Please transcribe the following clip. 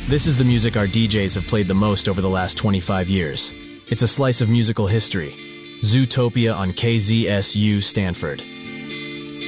This is the music our DJs have played the most over the last 25 years. It's a slice of musical history. Zootopia on KZSU Stanford.